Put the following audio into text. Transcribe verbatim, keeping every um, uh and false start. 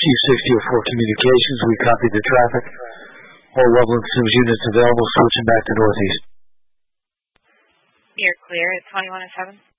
Chief sixty oh four Communications, we copy the traffic. All Loveland Sims units available, switching back to northeast. You're clear at twenty-one oh seven.